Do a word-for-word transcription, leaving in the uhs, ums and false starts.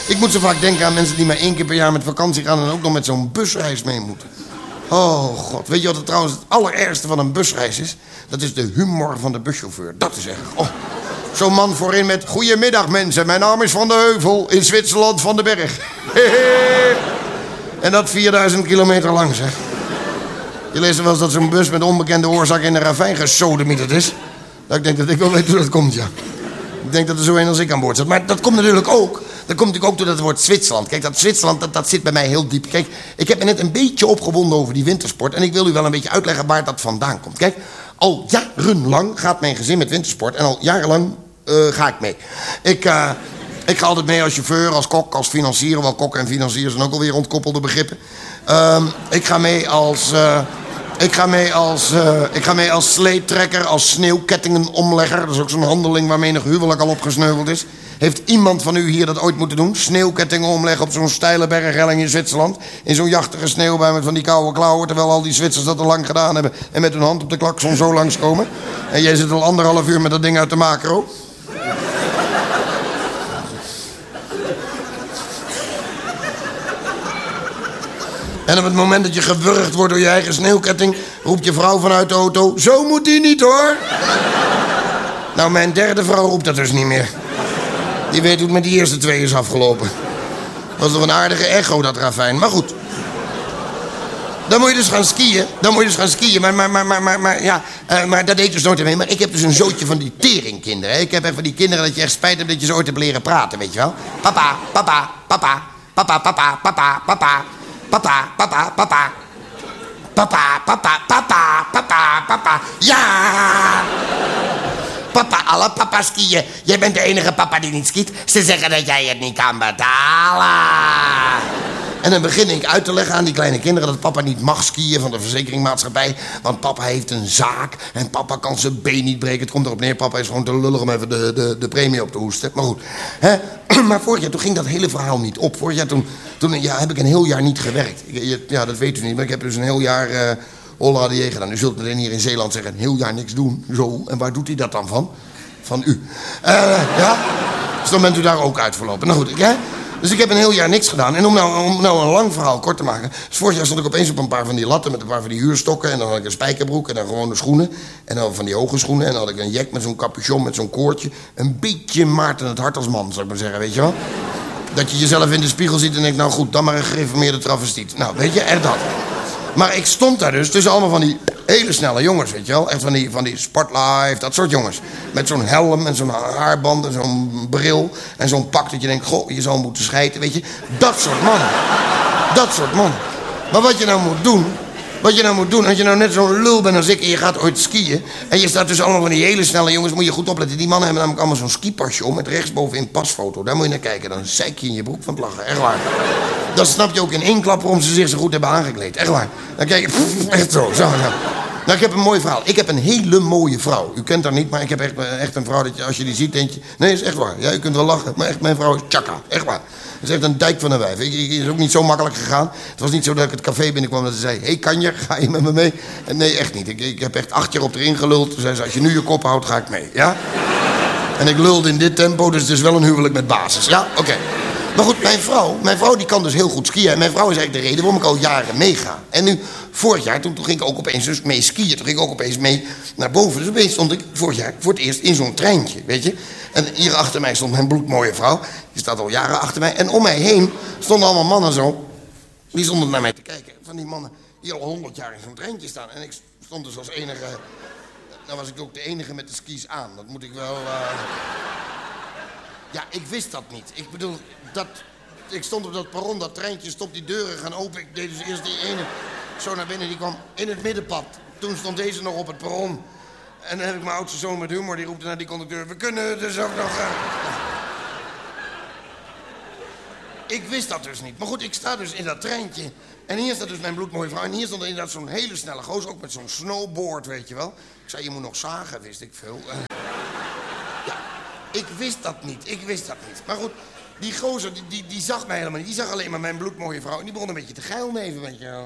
Ik moet zo vaak denken aan mensen die maar één keer per jaar met vakantie gaan... en ook nog met zo'n busreis mee moeten. Oh god, weet je wat het trouwens het allerergste van een busreis is? Dat is de humor van de buschauffeur. Dat is echt... Oh. Zo'n man voorin met... Goedemiddag mensen, mijn naam is Van de Heuvel... in Zwitserland van de Berg. En dat vierduizend kilometer lang, zeg. Je leest er wel eens dat zo'n bus met onbekende oorzaak in een ravijn gesodemieterd is. Nou, ik denk dat ik wel weet hoe dat komt, ja. Ik denk dat er zo een als ik aan boord zit. Maar dat komt natuurlijk ook... Dat komt natuurlijk ook door dat woord Zwitserland. Kijk, dat Zwitserland, dat, dat zit bij mij heel diep. Kijk, ik heb me net een beetje opgewonden over die wintersport... en ik wil u wel een beetje uitleggen waar dat vandaan komt. Kijk, al jarenlang gaat mijn gezin met wintersport... en al jarenlang uh, ga ik mee. Ik, uh, ik ga altijd mee als chauffeur, als kok, als financier... wel kok en financier zijn ook alweer ontkoppelde begrippen. Uh, ik ga mee als... Uh, Ik ga mee als, uh, ik ga mee als sleetrekker, als sneeuwkettingenomlegger. Dat is ook zo'n handeling waarmee een huwelijk al opgesneuveld is. Heeft iemand van u hier dat ooit moeten doen? Sneeuwkettingen omleggen op zo'n steile berghelling in Zwitserland? In zo'n jachtige sneeuwbui met van die koude klauwen... terwijl al die Zwitsers dat al lang gedaan hebben... en met hun hand op de klakson zo langskomen. En jij zit al anderhalf uur met dat ding uit de macro. En op het moment dat je gewurgd wordt door je eigen sneeuwketting... roept je vrouw vanuit de auto... Zo moet die niet, hoor! Nou, mijn derde vrouw roept dat dus niet meer. Die weet hoe het met die eerste twee is afgelopen. Was toch een aardige echo, dat ravijn. Maar goed. Dan moet je dus gaan skiën. Dan moet je dus gaan skiën. Maar, maar, maar, maar, maar, maar ja... Uh, maar dat deed ik dus nooit mee. Maar ik heb dus een zootje van die teringkinderen. Hè? Ik heb echt van die kinderen dat je echt spijt hebt... dat je ze ooit hebt leren praten, weet je wel? Papa, papa, papa. Papa, papa, papa, papa. Papa, papa, papa. Papa, papa, papa, papa, papa. Ja! Papa, alle papa skiën. Jij bent de enige papa die niet skiet. Ze zeggen dat jij het niet kan betalen. En dan begin ik uit te leggen aan die kleine kinderen... dat papa niet mag skiën van de verzekeringmaatschappij. Want papa heeft een zaak en papa kan zijn been niet breken. Het komt erop neer, papa is gewoon te lullig om even de, de, de premie op te hoesten. Maar goed. Hè? Maar vorig jaar toen ging dat hele verhaal niet op. Vorig jaar toen, toen ja, heb ik een heel jaar niet gewerkt. Ik, ja, dat weet u niet, maar ik heb dus een heel jaar... Uh, Holla de J gedaan. U zult meteen hier in Zeeland zeggen... een heel jaar niks doen. Zo. En waar doet hij dat dan van? Van u. Uh, ja? Dus dan bent u daar ook uitverlopen. Nou goed, hè? Dus ik heb een heel jaar niks gedaan. En om nou, om nou een lang verhaal kort te maken... Dus vorig jaar stond ik opeens op een paar van die latten... met een paar van die huurstokken. En dan had ik een spijkerbroek en dan gewone schoenen. En dan van die hoge schoenen. En dan had ik een jack met zo'n capuchon, met zo'n koordje. Een beetje Maarten het Hart als man, zou ik maar zeggen. Weet je wel? Dat je jezelf in de spiegel ziet en denkt... nou goed, dan maar een gereformeerde travestiet. Nou, weet je, echt dat. Maar ik stond daar dus tussen allemaal van die hele snelle jongens, weet je wel. Echt van die, van die Sportlife, dat soort jongens. Met zo'n helm en zo'n haarband en zo'n bril. En zo'n pak dat je denkt, goh, je zal moeten schijten, weet je. Dat soort mannen. Dat soort mannen. Maar wat je nou moet doen... Wat je nou moet doen, als je nou net zo'n lul bent als ik... en je gaat ooit skiën... en je staat tussen allemaal van die hele snelle jongens... moet je goed opletten. Die mannen hebben namelijk allemaal zo'n skipasje om... met rechtsbovenin pasfoto. Daar moet je naar kijken. Dan zeik je in je broek van het lachen. Echt waar. Dan snap je ook in één klap waarom ze zich zo goed hebben aangekleed. Echt waar. Dan kijk je... Pff, echt zo. zo nou. nou, ik heb een mooi verhaal. Ik heb een hele mooie vrouw. U kent haar niet, maar ik heb echt, echt een vrouw... dat je, als je die ziet, denk je... Nee, is echt waar. Ja, u kunt wel lachen. Maar echt, mijn vrouw is tjaka. Echt waar. Dat is echt een dijk van een wijf. Ik, ik, is ook niet zo makkelijk gegaan. Het was niet zo dat ik het café binnenkwam dat ze zei... Hé, hey, kan je? Ga je met me mee? En nee, echt niet. Ik, ik heb echt acht jaar op erin geluld. Toen zei ze, als je nu je kop houdt, ga ik mee. Ja? En ik lulde in dit tempo, dus het is wel een huwelijk met basis. Ja? Oké. Okay. Maar goed, mijn vrouw, mijn vrouw die kan dus heel goed skiën. En mijn vrouw is eigenlijk de reden waarom ik al jaren meega. En nu, vorig jaar, toen, toen ging ik ook opeens dus mee skiën. Toen ging ik ook opeens mee naar boven. Dus opeens stond ik vorig jaar voor het eerst in zo'n treintje, weet je. En hier achter mij stond mijn bloedmooie vrouw. Die staat al jaren achter mij. En om mij heen stonden allemaal mannen zo. Die stonden naar mij te kijken. Van die mannen die al honderd jaar in zo'n treintje staan. En ik stond dus als enige... Nou was ik ook de enige met de skis aan. Dat moet ik wel... Uh... Ja, ik wist dat niet. Ik bedoel, dat... Ik stond op dat perron, dat treintje stopt, die deuren gaan open. Ik deed dus eerst die ene zo naar binnen, die kwam in het middenpad. Toen stond deze nog op het perron. En dan heb ik mijn oudste zoon met humor, die roepte naar die conducteur... We kunnen dus ook nog... Uh... Ik wist dat dus niet. Maar goed, ik sta dus in dat treintje. En hier staat dus mijn bloedmooie vrouw. En hier stond inderdaad zo'n hele snelle gozer, ook met zo'n snowboard, weet je wel. Ik zei, je moet nog zagen, wist ik veel. Uh... Ja, ik wist dat niet. Ik wist dat niet. Maar goed, die gozer, die, die, die zag mij helemaal niet. Die zag alleen maar mijn bloedmooie vrouw. En die begon een beetje te geilneven, weet je wel.